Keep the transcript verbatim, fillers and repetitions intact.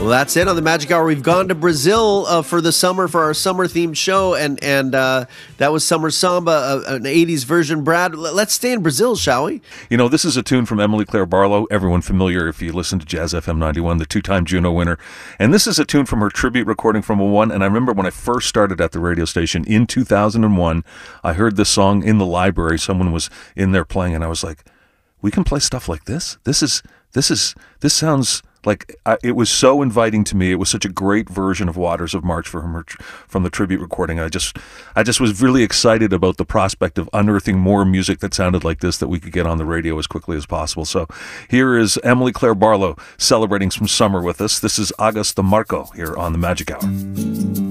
Well, that's it on the Magic Hour. We've gone to Brazil uh, for the summer for our summer-themed show, and and uh, that was Summer Samba, uh, an eighties version. Brad, let's stay in Brazil, shall we? You know, this is a tune from Emily Claire Barlow, everyone familiar if you listen to Jazz F M ninety-one, the two-time Juno winner. And this is a tune from her tribute recording from a one, and I remember when I first started at the radio station in two thousand one, I heard this song in the library. Someone was in there playing, and I was like, we can play stuff like this? This is, this is, this sounds... Like, I, it was so inviting to me. It was such a great version of Waters of March from her, from the tribute recording. I just, I just was really excited about the prospect of unearthing more music that sounded like this that we could get on the radio as quickly as possible. So here is Emily Claire Barlow celebrating some summer with us. This is August the Marco here on the Magic Hour.